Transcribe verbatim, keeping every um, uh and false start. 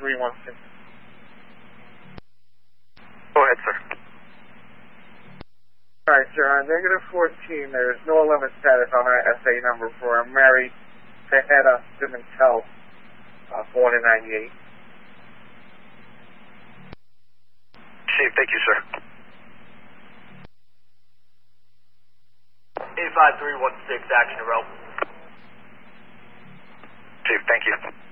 three one six. Go ahead, sir. All right, sir. On negative fourteen, there is no eleven status on our S A number for Mary Tejeda Pimentel, uh, born in ninety-eight. Chief, thank you, sir. eight five three one six, action row. Chief, thank you.